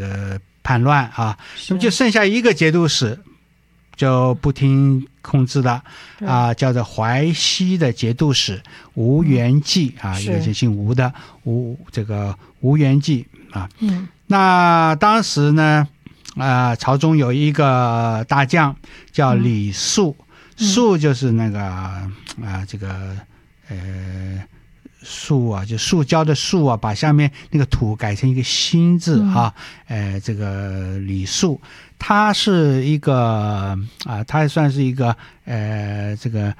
个叛乱啊，那么就剩下一个节度使就不听控制了啊，叫做淮西的节度使吴元济啊，一个就姓吴的吴元济啊。那当时呢，朝中有一个大将叫李肃，肃就是那个树啊，就塑胶的树啊，把下面那个土改成一个心字啊，这个李肃，他是一个他算是一个这个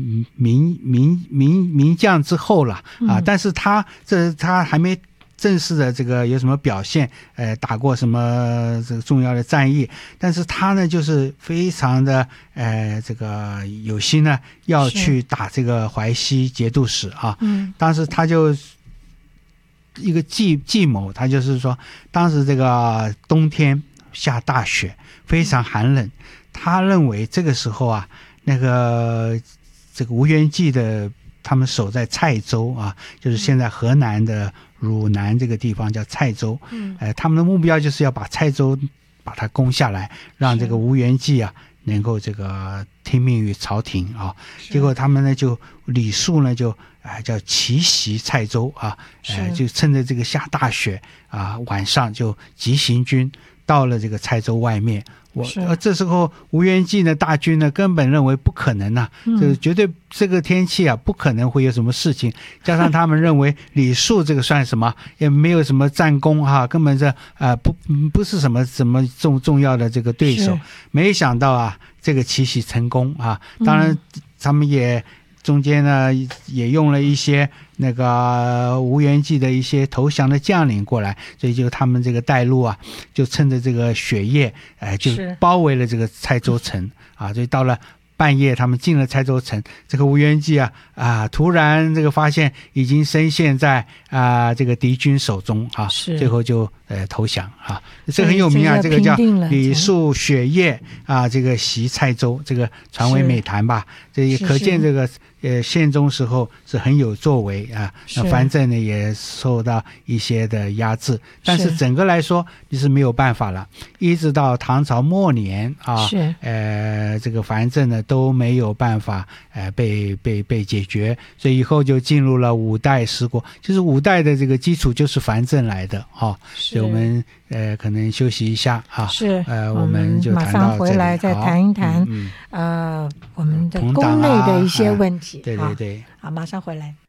名将之后了啊，但是他还没正式的这个有什么表现，打过什么这个重要的战役，但是他呢就是非常的这个有心呢要去打这个淮西节度使啊。当时他就一个计谋，他就是说当时这个冬天下大雪，非常寒冷，他认为这个时候啊，这个吴元济的他们守在蔡州啊，就是现在河南的汝南这个地方叫蔡州，他们的目标就是要把蔡州把它攻下来，让这个吴元济啊能够这个听命于朝廷啊。结果他们呢就李肃呢就叫奇袭蔡州啊，就趁着这个下大雪啊，晚上就急行军到了这个蔡州外面。这时候吴元济呢大军呢根本认为不可能啊，这绝对这个天气啊不可能会有什么事情，加上他们认为李肃这个算什么，也没有什么战功啊，根本是不是什么重要的这个对手。没想到啊这个奇袭成功啊，当然他们也中间呢也用了一些那个吴元济的一些投降的将领过来，所以就他们这个带路啊，就趁着这个雪夜，就包围了这个蔡州城啊，所以到了半夜他们进了蔡州城，这个吴元济突然这个发现已经深陷在这个敌军手中啊，最后就投降啊，这很有名啊，这个叫李肃雪夜啊，这个袭蔡州，这个传为美谈吧。这也可见这个宪宗时候是很有作为啊，那藩镇呢也受到一些的压制，但是整个来说就是没有办法了，一直到唐朝末年啊，这个藩镇呢都没有办法被解决，所以以后就进入了五代十国，就是五代的这个基础就是藩镇来的啊。所以我们可能休息一下啊，我们就谈到这里， 马上回来再谈一谈我们的宫内的一些问题。 对对对， 好，马上回来。